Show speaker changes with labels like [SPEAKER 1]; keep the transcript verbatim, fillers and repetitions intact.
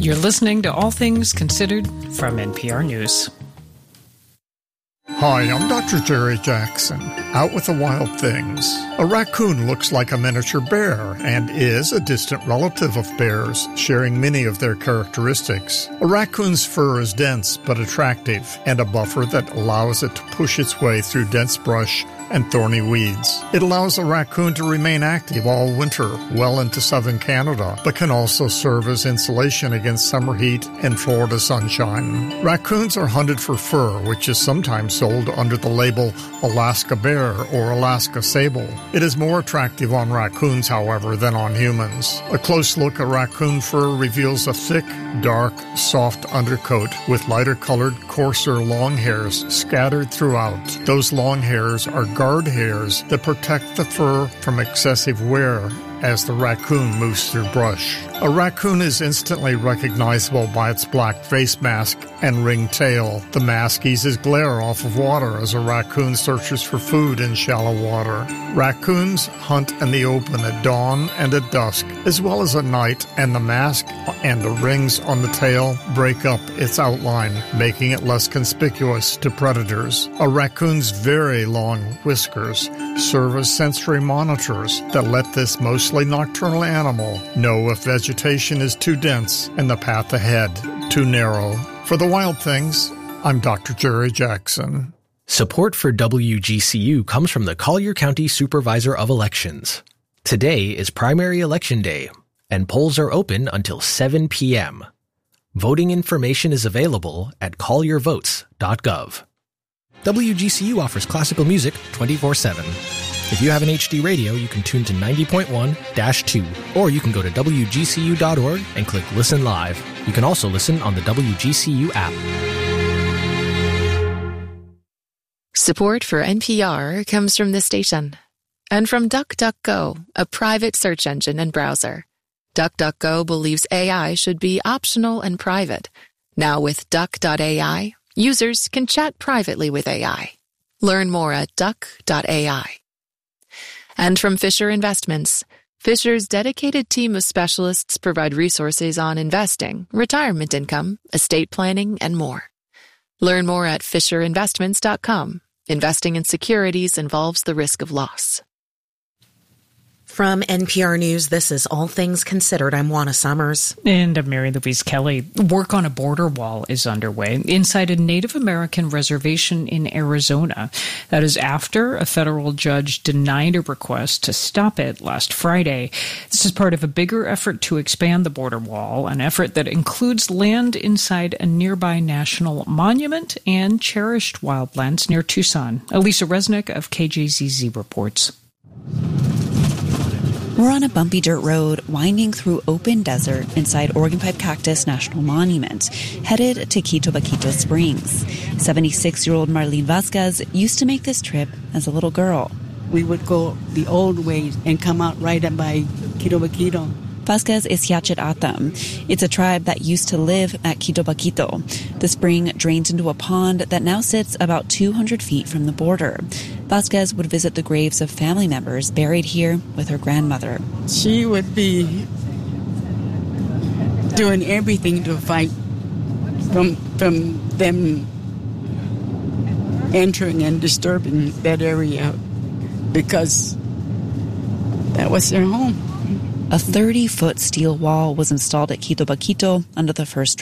[SPEAKER 1] You're listening to All Things Considered from N P R News.
[SPEAKER 2] Hi, I'm Doctor Jerry Jackson, out with the wild things. A raccoon looks like a miniature bear and is a distant relative of bears, sharing many of their characteristics. A raccoon's fur is dense but attractive and a buffer that allows it to push its way through dense brush and thorny weeds. It allows a raccoon to remain active all winter, well into southern Canada, but can also serve as insulation against summer heat and Florida sunshine. Raccoons are hunted for fur, which is sometimes sold under the label Alaska Bear or Alaska Sable. It is more attractive on raccoons, however, than on humans. A close look at raccoon fur reveals a thick, dark, soft undercoat with lighter-colored, coarser long hairs scattered throughout. Those long hairs are guard hairs that protect the fur from excessive wear as the raccoon moves through brush. A raccoon is instantly recognizable by its black face mask and ringed tail. The mask eases glare off of water as a raccoon searches for food in shallow water. Raccoons hunt in the open at dawn and at dusk, as well as at night, and the mask and the rings on the tail break up its outline, making it less conspicuous to predators. A raccoon's very long whiskers serve as sensory monitors that let this mostly nocturnal animal know if vegetation is too dense and the path ahead too narrow. For the wild things, I'm Doctor Jerry Jackson.
[SPEAKER 3] Support for W G C U comes from the Collier County Supervisor of Elections. Today is primary election day, and polls are open until seven p.m. Voting information is available at collier votes dot gov. W G C U offers classical music twenty-four seven. If you have an H D radio, you can tune to ninety point one dash two, or you can go to W G C U dot org and click Listen Live. You can also listen on the W G C U app.
[SPEAKER 4] Support for N P R comes from this station and from DuckDuckGo, a private search engine and browser. DuckDuckGo believes A I should be optional and private. Now with Duck dot A I, users can chat privately with A I. Learn more at Duck dot A I. And from Fisher Investments, Fisher's dedicated team of specialists provide resources on investing, retirement income, estate planning, and more. Learn more at fisher investments dot com. Investing in securities involves the risk of loss.
[SPEAKER 5] From N P R News, this is All Things Considered. I'm Juana Summers.
[SPEAKER 1] And I'm Mary Louise Kelly. Work on a border wall is underway inside a Native American reservation in Arizona. That is after a federal judge denied a request to stop it last Friday. This is part of a bigger effort to expand the border wall, an effort that includes land inside a nearby national monument and cherished wildlands near Tucson. Elisa Resnick of K J Z Z reports.
[SPEAKER 6] We're on a bumpy dirt road winding through open desert inside Oregon Pipe Cactus National Monument, headed to Quito Baquito Springs. seventy-six-year-old Marlene Vasquez used to make this trip as a little girl.
[SPEAKER 7] We would go the old way and come out right up by Quito Baquito.
[SPEAKER 6] Vasquez is Yachet Atam. It's a tribe that used to live at Quito Baquito. The spring drains into a pond that now sits about two hundred feet from the border. Vasquez would visit the graves of family members buried here with her grandmother.
[SPEAKER 7] She would be doing everything to fight from, from them entering and disturbing that area because that was their home.
[SPEAKER 6] A thirty-foot steel wall was installed at Quito Baquito under the first